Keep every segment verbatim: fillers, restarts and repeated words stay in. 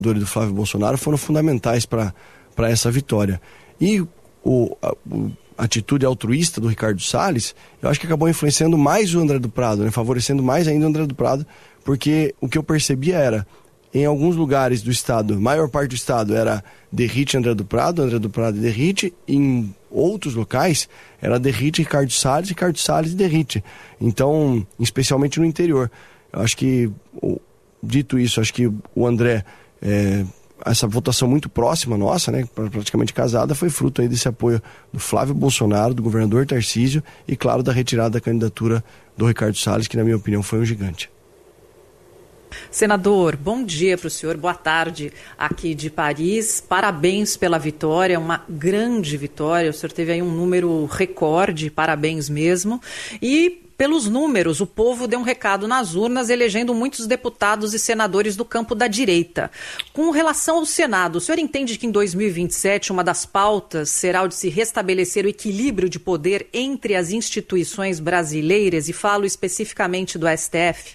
do Flávio Bolsonaro foram fundamentais para para essa vitória. E o, a, o, a atitude altruísta do Ricardo Salles, eu acho que acabou influenciando mais o André do Prado, né? Favorecendo mais ainda o André do Prado, porque o que eu percebia era, em alguns lugares do estado, a maior parte do estado era Derrite André do Prado, André do Prado e Derrite, em outros locais era Derrite, Ricardo Salles, Ricardo Salles e Derrite. Então, especialmente no interior. Eu acho que, dito isso, acho que o André... É, essa votação muito próxima nossa, né, praticamente casada, foi fruto aí desse apoio do Flávio Bolsonaro, do governador Tarcísio e, claro, da retirada da candidatura do Ricardo Salles, que, na minha opinião, foi um gigante. Senador, bom dia para o senhor, boa tarde aqui de Paris, parabéns pela vitória, uma grande vitória, o senhor teve aí um número recorde, parabéns mesmo, e pelos números, o povo deu um recado nas urnas, elegendo muitos deputados e senadores do campo da direita. Com relação ao Senado, o senhor entende que em dois mil e vinte e sete uma das pautas será o de se restabelecer o equilíbrio de poder entre as instituições brasileiras, e falo especificamente do S T F?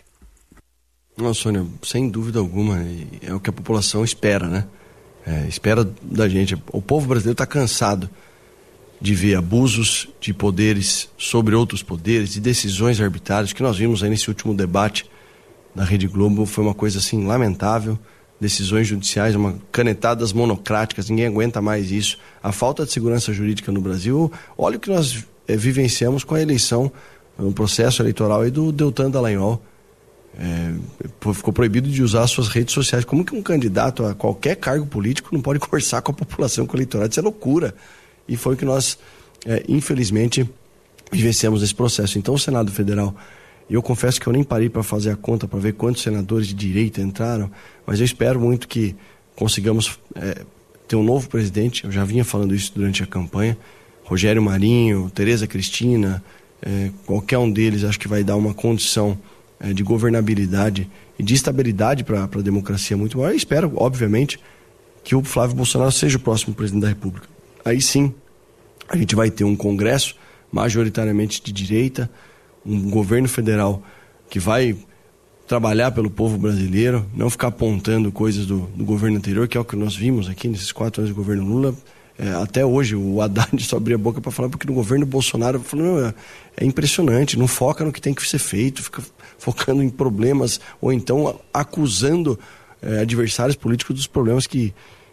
Não, Sônia, sem dúvida alguma, é o que a população espera, né? É, espera da gente. O povo brasileiro está cansado de ver abusos de poderes sobre outros poderes, de decisões arbitrárias, que nós vimos aí nesse último debate da Rede Globo, foi uma coisa assim lamentável, decisões judiciais, uma canetadas monocráticas, ninguém aguenta mais isso, a falta de segurança jurídica no Brasil. Olha o que nós é, vivenciamos com a eleição, no processo eleitoral aí do Deltan Dallagnol. É, ficou proibido de usar suas redes sociais. Como que um candidato a qualquer cargo político não pode conversar com a população, com o eleitorado? Isso é loucura. E foi o que nós, é, infelizmente, vivenciamos nesse processo. Então, o Senado Federal, eu confesso que eu nem parei para fazer a conta para ver quantos senadores de direita entraram, mas eu espero muito que consigamos é, ter um novo presidente. Eu já vinha falando isso durante a campanha. Rogério Marinho, Tereza Cristina, é, qualquer um deles acho que vai dar uma condição é, de governabilidade e de estabilidade para a democracia muito maior. Eu espero, obviamente, que o Flávio Bolsonaro seja o próximo presidente da República. Aí sim, a gente vai ter um Congresso majoritariamente de direita, um governo federal que vai trabalhar pelo povo brasileiro, não ficar apontando coisas do, do governo anterior, que é o que nós vimos aqui nesses quatro anos do governo Lula. É, até hoje o Haddad só abria a boca para falar, porque no governo Bolsonaro falou, é, é impressionante, não foca no que tem que ser feito, fica focando em problemas, ou então acusando é, adversários políticos dos problemas que...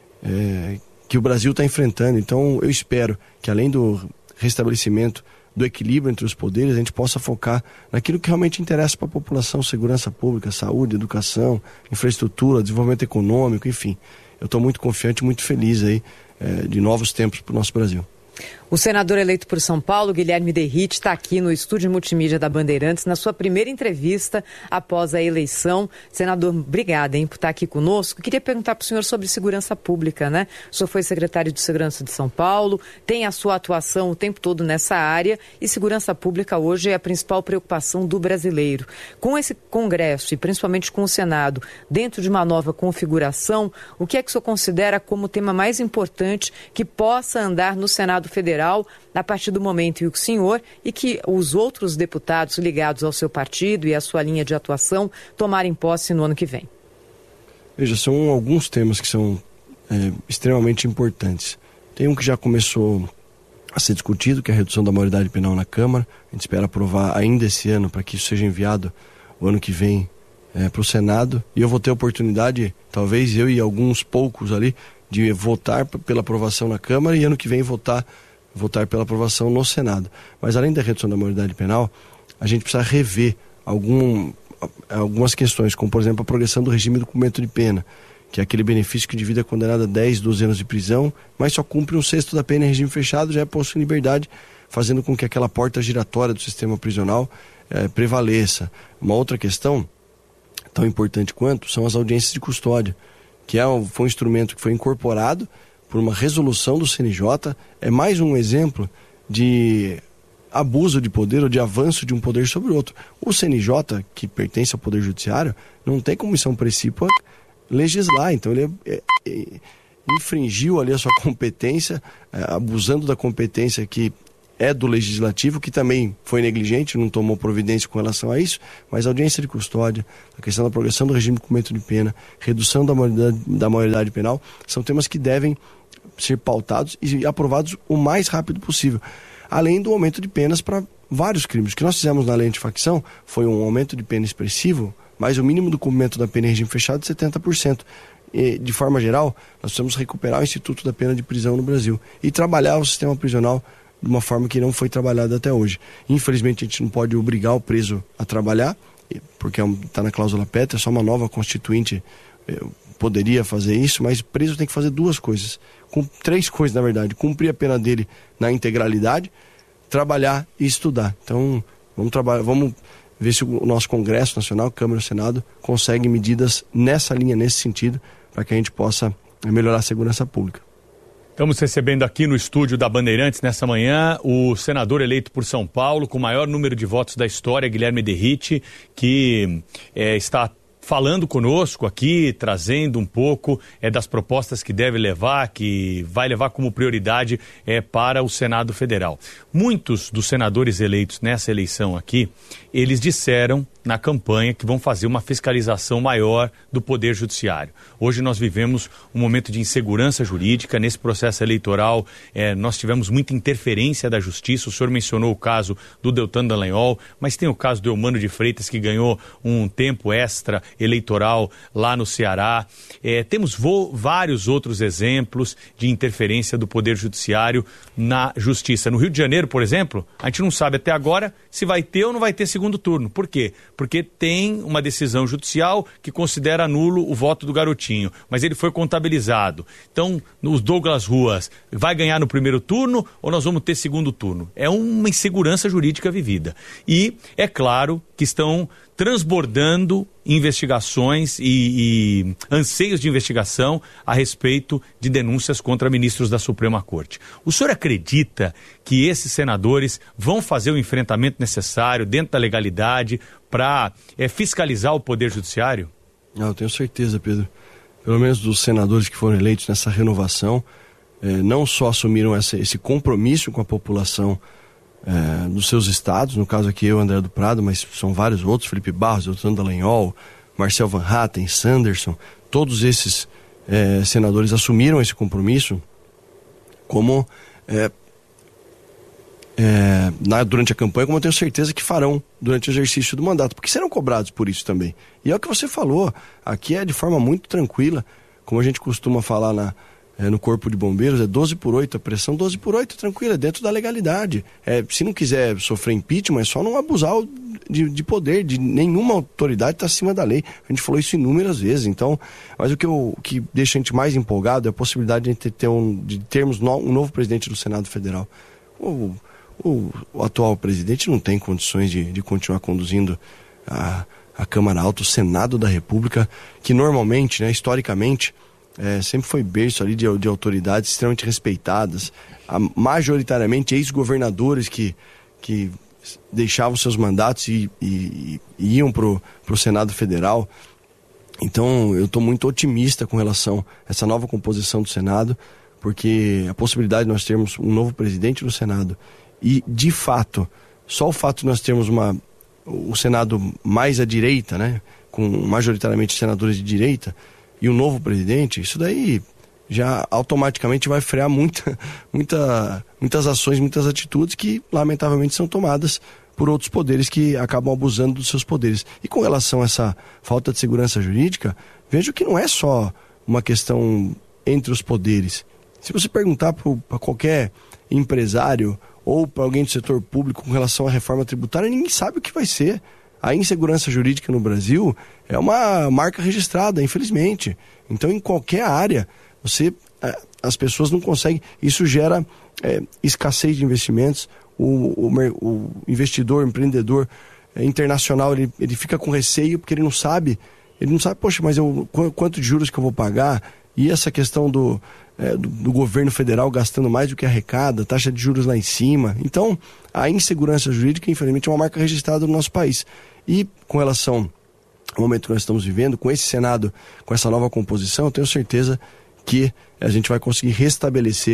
É, que o Brasil está enfrentando. Então eu espero que, além do restabelecimento do equilíbrio entre os poderes, a gente possa focar naquilo que realmente interessa para a população: segurança pública, saúde, educação, infraestrutura, desenvolvimento econômico, enfim. Eu estou muito confiante, muito feliz aí é, de novos tempos para o nosso Brasil. O senador eleito por São Paulo, Guilherme Derrite, está aqui no estúdio multimídia da Bandeirantes na sua primeira entrevista após a eleição. Senador, obrigada, hein, por estar aqui conosco. Queria perguntar para o senhor sobre segurança pública, né? O senhor foi secretário de Segurança de São Paulo, tem a sua atuação o tempo todo nessa área, e segurança pública hoje é a principal preocupação do brasileiro. Com esse Congresso e principalmente com o Senado, dentro de uma nova configuração, o que é que o senhor considera como o tema mais importante que possa andar no Senado Federal a partir do momento em que o senhor e que os outros deputados ligados ao seu partido e à sua linha de atuação tomarem posse no ano que vem? Veja, são alguns temas que são é, extremamente importantes. Tem um que já começou a ser discutido, que é a redução da maioridade penal na Câmara. A gente espera aprovar ainda esse ano, para que isso seja enviado o ano que vem é, para o Senado. E eu vou ter a oportunidade, talvez eu e alguns poucos ali, de votar pela aprovação na Câmara e ano que vem votar votar pela aprovação no Senado. Mas além da redução da maioridade penal, a gente precisa rever algum, algumas questões, como por exemplo a progressão do regime do cumprimento de pena, que é aquele benefício que o indivíduo é condenado a dez, doze anos de prisão, mas só cumpre um sexto da pena em regime fechado, já é posto em liberdade, fazendo com que aquela porta giratória do sistema prisional eh, prevaleça. Uma outra questão, tão importante quanto, são as audiências de custódia, que é um, foi um instrumento que foi incorporado por uma resolução do C N J, é mais um exemplo de abuso de poder ou de avanço de um poder sobre o outro. O C N J, que pertence ao Poder Judiciário, não tem como missão principal legislar, então ele é, é, é, infringiu ali a sua competência, é, abusando da competência que é do Legislativo, que também foi negligente, não tomou providência com relação a isso, mas a audiência de custódia, a questão da progressão do regime de cumprimento de pena, redução da maioridade, da maioridade penal, são temas que devem ser pautados e aprovados o mais rápido possível. Além do aumento de penas para vários crimes. O que nós fizemos na lei antifacção foi um aumento de pena expressivo, mas o mínimo do cumprimento da pena em regime fechado de setenta por cento. E, de forma geral, nós precisamos recuperar o Instituto da Pena de Prisão no Brasil e trabalhar o sistema prisional de uma forma que não foi trabalhada até hoje. Infelizmente, a gente não pode obrigar o preso a trabalhar, porque está na cláusula pétrea, só uma nova constituinte poderia fazer isso, mas o preso tem que fazer duas coisas, com três coisas na verdade: cumprir a pena dele na integralidade, trabalhar e estudar. Então, vamos trabalhar, vamos ver se o nosso Congresso Nacional, Câmara e Senado, consegue medidas nessa linha, nesse sentido, para que a gente possa melhorar a segurança pública. Estamos recebendo aqui no estúdio da Bandeirantes, nessa manhã, o senador eleito por São Paulo, com o maior número de votos da história, Guilherme Derrite, que é, está falando conosco aqui, trazendo um pouco é, das propostas que deve levar, que vai levar como prioridade é, para o Senado Federal. Muitos dos senadores eleitos nessa eleição aqui, eles disseram na campanha que vão fazer uma fiscalização maior do Poder Judiciário. Hoje nós vivemos um momento de insegurança jurídica. Nesse processo eleitoral, eh, nós tivemos muita interferência da Justiça. O senhor mencionou o caso do Deltan Dallagnol, mas tem o caso do Eumano de Freitas, que ganhou um tempo extra eleitoral lá no Ceará. Eh, temos vo- vários outros exemplos de interferência do Poder Judiciário na Justiça. No Rio de Janeiro, por exemplo, a gente não sabe até agora se vai ter ou não vai ter segundo turno. Por quê? Porque tem uma decisão judicial que considera nulo o voto do garotinho, mas ele foi contabilizado. Então, os Douglas Ruas vai ganhar no primeiro turno ou nós vamos ter segundo turno? É uma insegurança jurídica vivida. E é claro que estão transbordando investigações e, e anseios de investigação a respeito de denúncias contra ministros da Suprema Corte. O senhor acredita que esses senadores vão fazer o enfrentamento necessário dentro da legalidade para é, fiscalizar o Poder Judiciário? Não, eu tenho certeza, Pedro. Pelo menos dos senadores que foram eleitos nessa renovação, eh, não só assumiram essa, esse compromisso com a população É, dos seus estados, no caso aqui eu, André do Prado, mas são vários outros, Felipe Barros, Deltan Dallagnol, Marcel Van Hatten, Sanderson, todos esses é, senadores assumiram esse compromisso como é, é, na, durante a campanha, como eu tenho certeza que farão durante o exercício do mandato, porque serão cobrados por isso também. E é o que você falou, aqui é de forma muito tranquila, como a gente costuma falar na É, no Corpo de Bombeiros, é doze por oito, a pressão doze por oito, tranquila, dentro da legalidade. É, se não quiser sofrer impeachment, é só não abusar de, de poder, de nenhuma autoridade está acima da lei. A gente falou isso inúmeras vezes, então, mas o que, eu, o que deixa a gente mais empolgado é a possibilidade de, ter um, de termos no, um novo presidente do Senado Federal. O, o, o atual presidente não tem condições de, de continuar conduzindo a, a Câmara Alta, o Senado da República, que normalmente, né, historicamente, É, sempre foi berço ali de, de autoridades extremamente respeitadas, a, majoritariamente ex-governadores que, que deixavam seus mandatos e, e, e iam pro, pro Senado Federal. Então eu estou muito otimista com relação a essa nova composição do Senado, porque a possibilidade de nós termos um novo presidente no Senado e, de fato, só o fato de nós termos uma, o Senado mais à direita, né, com majoritariamente senadores de direita, e um novo presidente, isso daí já automaticamente vai frear muita, muita, muitas ações, muitas atitudes que lamentavelmente são tomadas por outros poderes que acabam abusando dos seus poderes. E com relação a essa falta de segurança jurídica, vejo que não é só uma questão entre os poderes. Se você perguntar para qualquer empresário ou para alguém do setor público com relação à reforma tributária, ninguém sabe o que vai ser. A insegurança jurídica no Brasil é uma marca registrada, infelizmente. Então, em qualquer área, você, as pessoas não conseguem. Isso gera é, escassez de investimentos. O, o, o investidor, o empreendedor é, internacional, ele, ele fica com receio porque ele não sabe. Ele não sabe, poxa, mas eu, quanto de juros que eu vou pagar? E essa questão do, é, do, do governo federal gastando mais do que arrecada, taxa de juros lá em cima. Então, a insegurança jurídica, infelizmente, é uma marca registrada no nosso país. E com relação ao momento que nós estamos vivendo, com esse Senado, com essa nova composição, eu tenho certeza que a gente vai conseguir restabelecer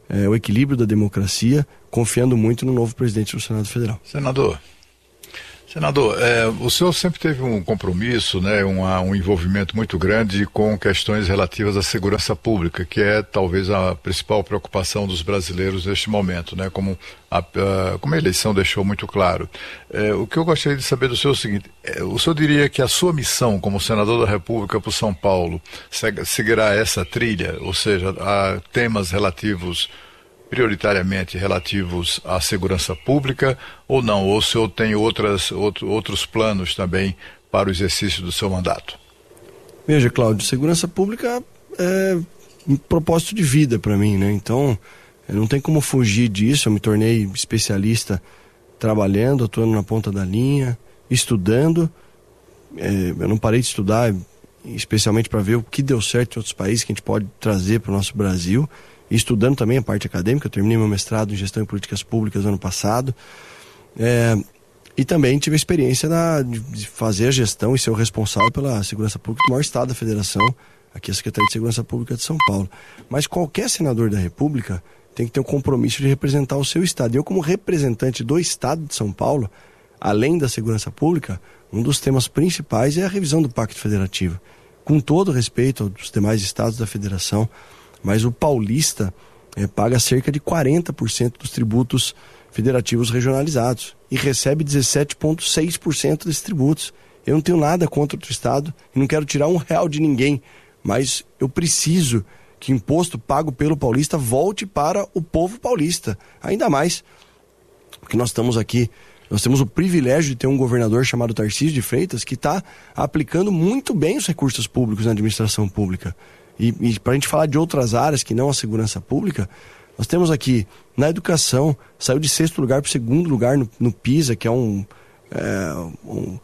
é, o equilíbrio da democracia, confiando muito no novo presidente do Senado Federal. Senador, senador, é, o senhor sempre teve um compromisso, né, um, um envolvimento muito grande com questões relativas à segurança pública, que é talvez a principal preocupação dos brasileiros neste momento, né, como a, a, como a eleição deixou muito claro. É, o que eu gostaria de saber do senhor é o seguinte: é, o senhor diria que a sua missão como senador da República por São Paulo seg- seguirá essa trilha, ou seja, a temas relativos prioritariamente relativos à segurança pública, ou não? Ou o senhor tem outras, outro, outros planos também para o exercício do seu mandato? Veja, Cláudio, segurança pública é um propósito de vida para mim, né? Então, não tem como fugir disso. Eu me tornei especialista trabalhando, atuando na ponta da linha, estudando. É, eu não parei de estudar, especialmente para ver o que deu certo em outros países que a gente pode trazer para o nosso Brasil. Estudando também a parte acadêmica. Eu terminei meu mestrado em Gestão e Políticas Públicas no ano passado. É, e também tive a experiência na, de fazer a gestão e ser o responsável pela segurança pública do maior estado da federação, aqui a Secretaria de Segurança Pública de São Paulo. Mas qualquer senador da República tem que ter um compromisso de representar o seu estado. E eu, como representante do estado de São Paulo, além da segurança pública, um dos temas principais é a revisão do Pacto Federativo. Com todo respeito aos demais estados da federação, mas o paulista é, paga cerca de quarenta por cento dos tributos federativos regionalizados e recebe dezessete vírgula seis por cento desses tributos. Eu não tenho nada contra outro estado e não quero tirar um real de ninguém, mas eu preciso que o imposto pago pelo paulista volte para o povo paulista. Ainda mais porque nós estamos aqui, nós temos o privilégio de ter um governador chamado Tarcísio de Freitas que está aplicando muito bem os recursos públicos na administração pública. E, e para a gente falar de outras áreas que não a segurança pública, nós temos aqui, na educação, saiu de sexto lugar para o segundo lugar no, no PISA, que é um, é, um,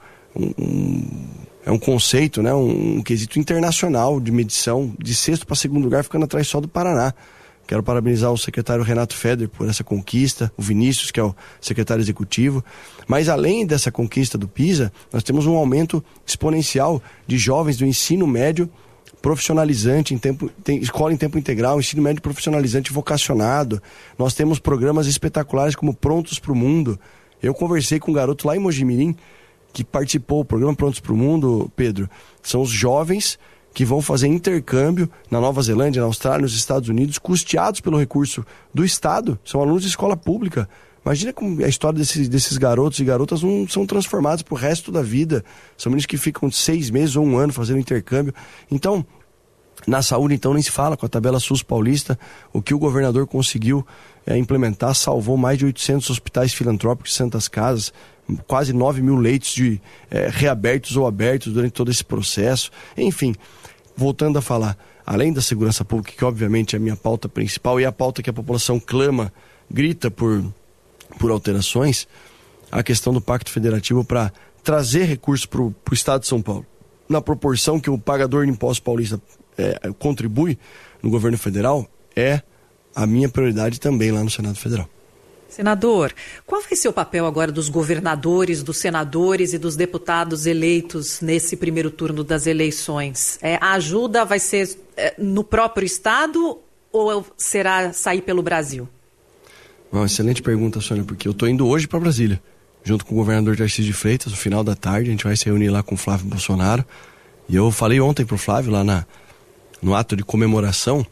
um, é um conceito, né, um, um quesito internacional de medição, de sexto para segundo lugar, ficando atrás só do Paraná. Quero parabenizar o secretário Renato Feder por essa conquista, o Vinícius, que é o secretário executivo. Mas além dessa conquista do PISA, nós temos um aumento exponencial de jovens do ensino médio profissionalizante, em tempo, tem escola em tempo integral, ensino médio profissionalizante vocacionado. Nós temos programas espetaculares como Prontos para o Mundo. Eu conversei com um garoto lá em Mojimirim que participou do programa Prontos para o Mundo, Pedro. São os jovens que vão fazer intercâmbio na Nova Zelândia, na Austrália, nos Estados Unidos, custeados pelo recurso do Estado. São alunos de escola pública. Imagina como a história desses, desses garotos e garotas não são transformados pro resto da vida. São meninos que ficam seis meses ou um ano fazendo intercâmbio. Então, na saúde, então, nem se fala, com a tabela SUS paulista, o que o governador conseguiu é, implementar, salvou mais de oitocentos hospitais filantrópicos e santas casas, quase nove mil leitos de, é, reabertos ou abertos durante todo esse processo. Enfim, voltando a falar, além da segurança pública, que obviamente é a minha pauta principal e a pauta que a população clama, grita por... por alterações, a questão do Pacto Federativo para trazer recursos para o Estado de São Paulo, na proporção que o pagador de impostos paulista é, contribui no governo federal, é a minha prioridade também lá no Senado Federal. Senador, qual vai ser o papel agora dos governadores, dos senadores e dos deputados eleitos nesse primeiro turno das eleições? É, a ajuda vai ser é, no próprio Estado ou será sair pelo Brasil? Uma excelente pergunta, Sônia, porque eu estou indo hoje para Brasília, junto com o governador Tarcísio de Freitas, no final da tarde. A gente vai se reunir lá com o Flávio Bolsonaro. E eu falei ontem para o Flávio, lá na, no ato de comemoração,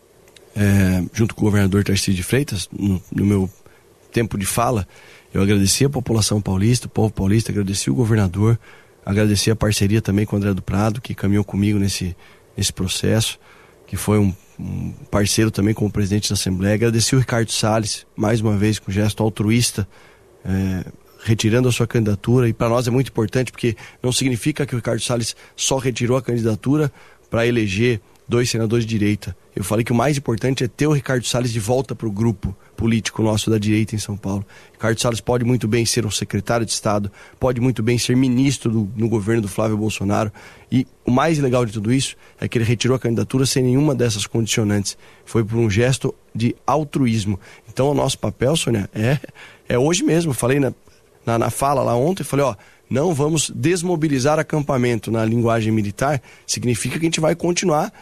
é, junto com o governador Tarcísio de Freitas, no, no meu tempo de fala, eu agradeci a população paulista, o povo paulista, agradeci o governador, agradeci a parceria também com o André do Prado, que caminhou comigo nesse, nesse processo, que foi um um parceiro também como presidente da Assembleia. Agradeci o Ricardo Salles, mais uma vez, com gesto altruísta, é, retirando a sua candidatura. E para nós é muito importante, porque não significa que o Ricardo Salles só retirou a candidatura para eleger dois senadores de direita. Eu falei que o mais importante é ter o Ricardo Salles de volta para o grupo político nosso da direita em São Paulo. Ricardo Salles pode muito bem ser um secretário de Estado, pode muito bem ser ministro do, no governo do Flávio Bolsonaro. E o mais legal de tudo isso é que ele retirou a candidatura sem nenhuma dessas condicionantes. Foi por um gesto de altruísmo. Então o nosso papel, Sônia, é, é hoje mesmo. Eu falei na, na, na fala lá ontem, falei, ó, não vamos desmobilizar acampamento na linguagem militar, significa que a gente vai continuar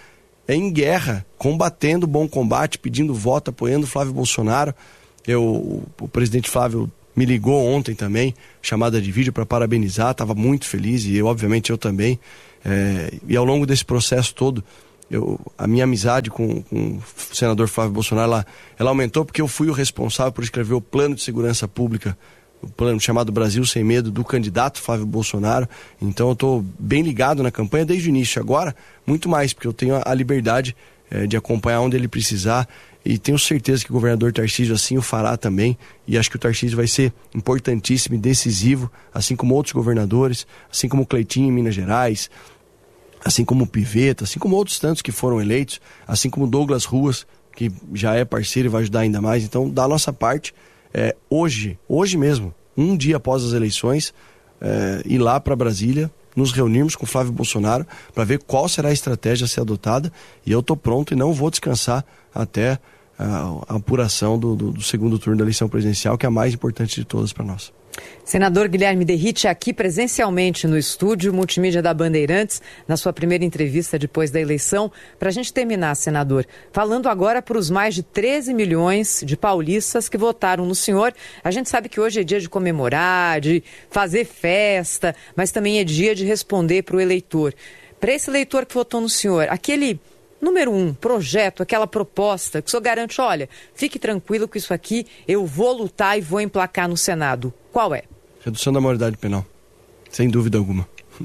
é, em guerra, combatendo o bom combate, pedindo voto, apoiando o Flávio Bolsonaro. Eu, o, o presidente Flávio me ligou ontem também, chamada de vídeo para parabenizar, estava muito feliz e eu, obviamente eu também. É, e ao longo desse processo todo, eu, a minha amizade com, com o senador Flávio Bolsonaro, ela, ela aumentou porque eu fui o responsável por escrever o plano de segurança pública, o plano chamado Brasil Sem Medo, do candidato Flávio Bolsonaro. Então eu estou bem ligado na campanha desde o início. Agora, muito mais, porque eu tenho a, a liberdade é, de acompanhar onde ele precisar. E tenho certeza que o governador Tarcísio assim o fará também. E acho que o Tarcísio vai ser importantíssimo e decisivo, assim como outros governadores, assim como o Cleitinho em Minas Gerais, assim como o Piveta, assim como outros tantos que foram eleitos, assim como o Douglas Ruas, que já é parceiro e vai ajudar ainda mais. Então, da nossa parte, é, hoje, hoje mesmo, um dia após as eleições, é, ir lá para Brasília, nos reunirmos com o Flávio Bolsonaro para ver qual será a estratégia a ser adotada, e eu estou pronto e não vou descansar até a, a apuração do, do, do segundo turno da eleição presidencial, que é a mais importante de todas para nós. Senador Guilherme Derrite, aqui presencialmente no estúdio Multimídia da Bandeirantes, na sua primeira entrevista depois da eleição. Para a gente terminar, senador, falando agora para os mais de treze milhões de paulistas que votaram no senhor. A gente sabe que hoje é dia de comemorar, de fazer festa, mas também é dia de responder para o eleitor. Para esse eleitor que votou no senhor, aquele número um, projeto, aquela proposta que o senhor garante, olha, fique tranquilo que isso aqui eu vou lutar e vou emplacar no Senado. Qual é? Redução da maioridade penal, sem dúvida alguma.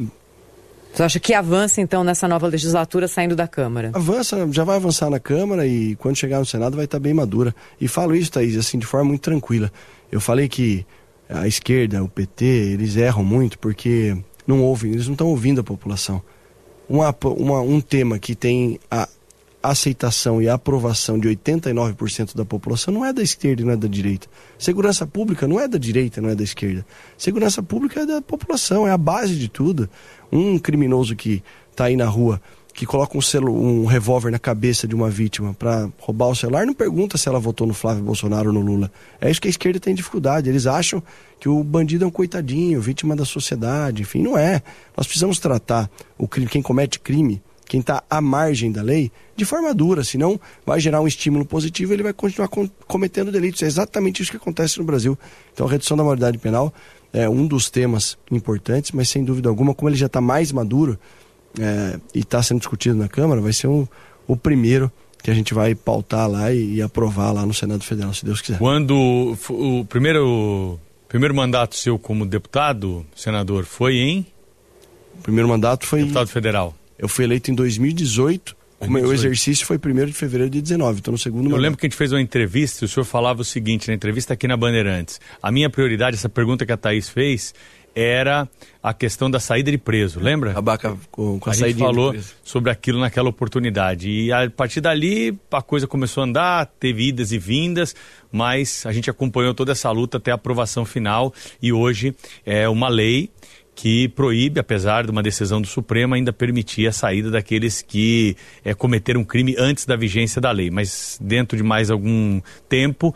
Você acha que avança então nessa nova legislatura saindo da Câmara? Avança, já vai avançar na Câmara e quando chegar no Senado vai estar bem madura. E falo isso, Thaís, assim, de forma muito tranquila. Eu falei que a esquerda, o P T, eles erram muito porque não ouvem, eles não estão ouvindo a população. Uma, uma, um tema que tem a aceitação e a aprovação de oitenta e nove por cento da população não é da esquerda e não é da direita. Segurança pública não é da direita, não é da esquerda. Segurança pública é da população, é a base de tudo. Um criminoso que está aí na rua, que coloca um, celu- um revólver na cabeça de uma vítima para roubar o celular, não pergunta se ela votou no Flávio Bolsonaro ou no Lula. É isso que a esquerda tem dificuldade. Eles acham que o bandido é um coitadinho, vítima da sociedade, enfim, não é. Nós precisamos tratar o crime, quem comete crime, quem está à margem da lei, de forma dura, senão vai gerar um estímulo positivo e ele vai continuar com, cometendo delitos. É exatamente isso que acontece no Brasil. Então a redução da maioridade penal é um dos temas importantes, mas sem dúvida alguma, como ele já está mais maduro é, e está sendo discutido na Câmara, vai ser um, o primeiro que a gente vai pautar lá e, e aprovar lá no Senado Federal, se Deus quiser. Quando o primeiro, primeiro mandato seu como deputado, senador, foi em? O primeiro mandato foi... Deputado federal. Eu fui eleito em dois mil e dezoito, o meu exercício foi primeiro de fevereiro de dezenove, então no segundo mandato. Eu lembro que a gente fez uma entrevista e o senhor falava o seguinte, na entrevista aqui na Bandeirantes, a minha prioridade, essa pergunta que a Thaís fez, era a questão da saída de preso, lembra? Acabar com, com a, a gente falou sobre aquilo naquela oportunidade e a partir dali a coisa começou a andar, teve idas e vindas, mas a gente acompanhou toda essa luta até a aprovação final e hoje é uma lei que proíbe, apesar de uma decisão do Supremo, ainda permitir a saída daqueles que é, cometeram crime antes da vigência da lei. Mas dentro de mais algum tempo,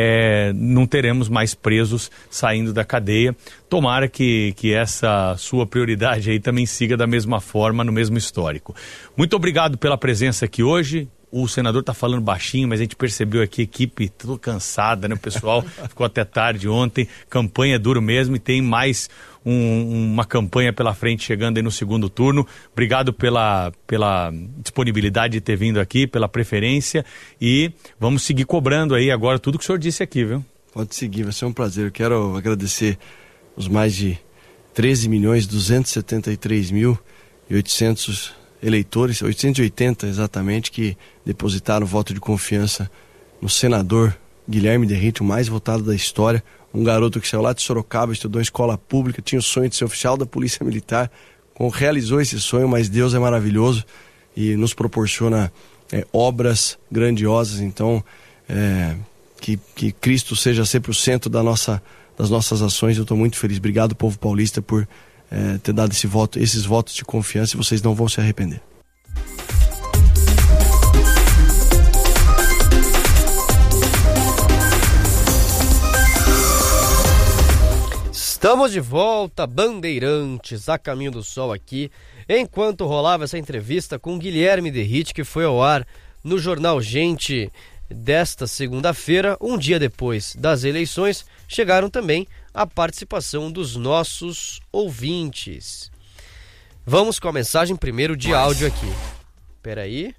é, não teremos mais presos saindo da cadeia. Tomara que, que essa sua prioridade aí também siga da mesma forma, no mesmo histórico. Muito obrigado pela presença aqui hoje. O senador está falando baixinho, mas a gente percebeu aqui a equipe toda cansada, né? O pessoal ficou até tarde ontem, campanha duro mesmo e tem mais um, uma campanha pela frente chegando aí no segundo turno. Obrigado pela, pela disponibilidade de ter vindo aqui, pela preferência e vamos seguir cobrando aí agora tudo que o senhor disse aqui, viu? Pode seguir, vai ser um prazer. Eu quero agradecer os mais de treze milhões duzentos e setenta e três mil e oitocentos eleitores, oitocentos e oitenta exatamente, que depositaram voto de confiança no senador Guilherme Derrite, o mais votado da história, um garoto que saiu lá de Sorocaba, estudou em escola pública, tinha o sonho de ser oficial da Polícia Militar, realizou esse sonho, mas Deus é maravilhoso e nos proporciona é, obras grandiosas, então é, que, que Cristo seja sempre o centro da nossa, das nossas ações. Eu estou muito feliz, obrigado povo paulista por É, ter dado esse voto, esses votos de confiança, e vocês não vão se arrepender. Estamos de volta, Bandeirantes, a caminho do sol aqui, enquanto rolava essa entrevista com Guilherme Derrite, que foi ao ar no Jornal Gente desta segunda-feira, um dia depois das eleições, chegaram também a participação dos nossos ouvintes. Vamos com a mensagem primeiro de áudio aqui. Peraí.